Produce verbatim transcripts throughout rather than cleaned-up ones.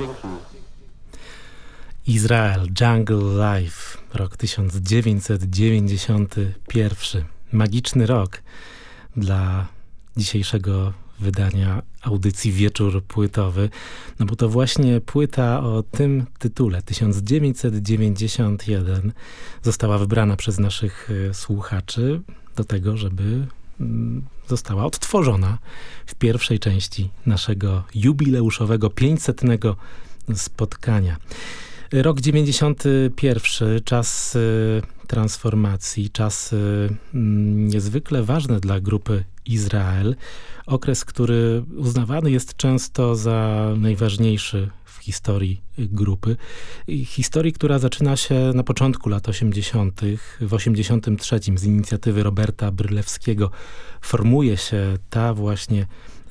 Izrael, Jungle Life, rok tysiąc dziewięćset dziewięćdziesiąty pierwszy. Magiczny rok dla dzisiejszego wydania audycji Wieczór Płytowy, no bo to właśnie płyta o tym tytule, tysiąc dziewięćset dziewięćdziesiąty pierwszy, została wybrana przez naszych słuchaczy do tego, żeby została odtworzona w pierwszej części naszego jubileuszowego pięćsetnego spotkania. Rok dziewięćdziesiąty pierwszy, czas y, transformacji, czas y, niezwykle ważny dla grupy Izrael. Okres, który uznawany jest często za najważniejszy w historii grupy. I historii, która zaczyna się na początku lat osiemdziesiątych. W osiemdziesiątym trzecim z inicjatywy Roberta Brylewskiego formuje się ta właśnie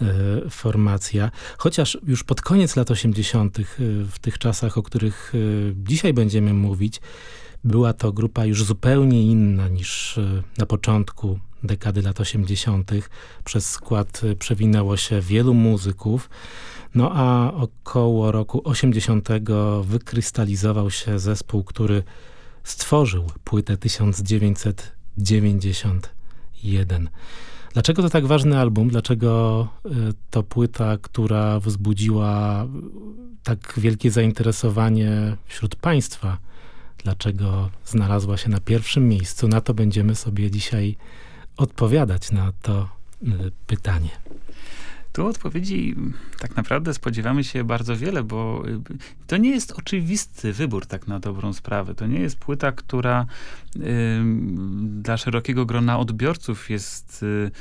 formacja, chociaż już pod koniec lat osiemdziesiątych, w tych czasach, o których dzisiaj będziemy mówić, była to grupa już zupełnie inna niż na początku dekady lat osiemdziesiątych. Przez skład przewinęło się wielu muzyków, no a około roku osiemdziesiątego wykrystalizował się zespół, który stworzył płytę tysiąc dziewięćset dziewięćdziesiąty pierwszy. Dlaczego to tak ważny album? Dlaczego to płyta, która wzbudziła tak wielkie zainteresowanie wśród państwa? Dlaczego znalazła się na pierwszym miejscu? Na to będziemy sobie dzisiaj odpowiadać, na to pytanie. Tu odpowiedzi tak naprawdę spodziewamy się bardzo wiele, bo to nie jest oczywisty wybór tak na dobrą sprawę. To nie jest płyta, która y, dla szerokiego grona odbiorców jest y,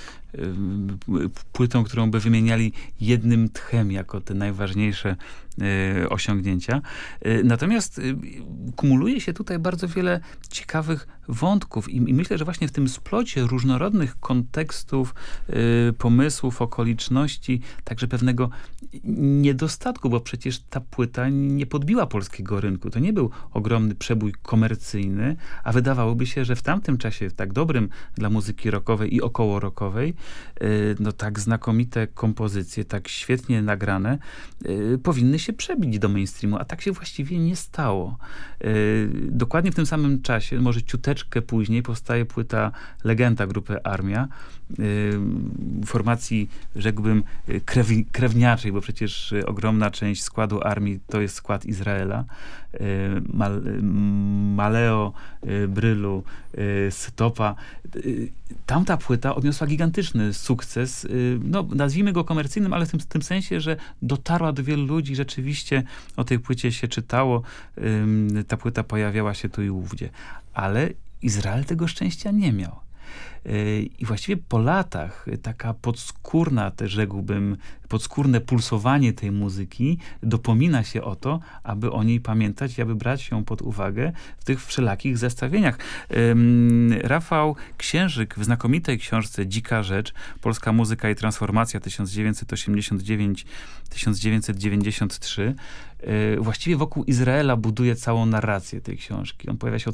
y, płytą, którą by wymieniali jednym tchem jako te najważniejsze y, osiągnięcia. Y, natomiast y, kumuluje się tutaj bardzo wiele ciekawych wątków i, i myślę, że właśnie w tym splocie różnorodnych kontekstów, y, pomysłów, okoliczności, także pewnego niedostatku, bo przecież ta płyta nie podbiła polskiego rynku. To nie był ogromny przebój komercyjny, a wydawałoby się, że w tamtym czasie, tak dobrym dla muzyki rockowej i około rockowej, no tak znakomite kompozycje, tak świetnie nagrane, powinny się przebić do mainstreamu, a tak się właściwie nie stało. Dokładnie w tym samym czasie, może ciuteczkę później, powstaje płyta Legenda grupy Armia, formacji, rzekłbym, krew, krewniaczej, bo przecież ogromna część składu armii to jest skład Izraela. Mal, Maleo, Brylu, Stopa. Tamta płyta odniosła gigantyczny sukces, no nazwijmy go komercyjnym, ale w tym, w tym sensie, że dotarła do wielu ludzi, rzeczywiście o tej płycie się czytało, ta płyta pojawiała się tu i ówdzie. Ale Izrael tego szczęścia nie miał. I właściwie po latach taka podskórna, też rzekłbym, podskórne pulsowanie tej muzyki dopomina się o to, aby o niej pamiętać i aby brać ją pod uwagę w tych wszelakich zestawieniach. Rafał Księżyk w znakomitej książce Dzika Rzecz, Polska muzyka i transformacja tysiąc dziewięćset osiemdziesiąt dziewięć do tysiąc dziewięćset dziewięćdziesiąt trzy właściwie wokół Izraela buduje całą narrację tej książki. On pojawia się od